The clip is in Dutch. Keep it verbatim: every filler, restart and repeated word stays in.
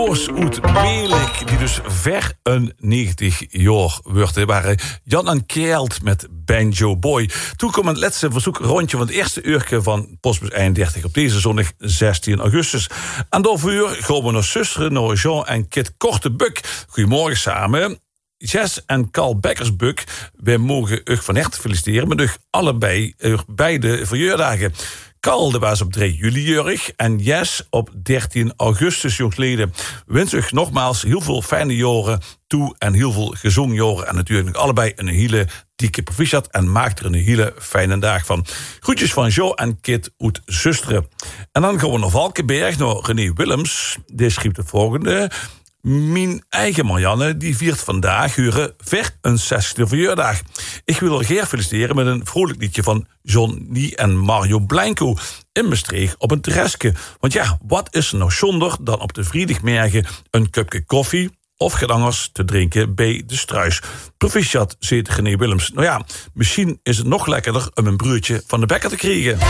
Oos uit Meelijk, die dus ver een negentig jaar wordt, waren Jan en Keelt met Banjo Boy. Toen kwam het laatste verzoekrondje van het eerste uurtje van Postbus eenendertig op deze zondag zestien augustus. En daarvoor gaan we naar zusteren, naar Jean en Kit Kortebuk. Goedemorgen samen. Jess en Carl Beckersbuk, wij mogen u van harte feliciteren met u allebei uh, beide verjaardagen. Carl was op drie juli jurig en Jess op dertien augustus jongsleden. Wens u nogmaals heel veel fijne jaren toe en heel veel gezonde jaren. En natuurlijk allebei een hele dikke proficiat en maak er een hele fijne dag van. Groetjes van Jo en Kit uit Zusteren. En dan gaan we naar Valkenberg, naar René Willems. Die schreef de volgende. Mijn eigen Marianne die viert vandaag huren ver een zestigste verjaardag. Ik wil haar graag feliciteren met een vrolijk liedje van Johnny en Mario Blanco in Maastricht op een terrasje. Want ja, wat is er nou zonder dan op de vrijdagmorgen een cupje koffie of gedangers te drinken bij de Struis. Proficiat, zegt René Willems. Nou ja, misschien is het nog lekkerder om een broertje van de Bekker te krijgen.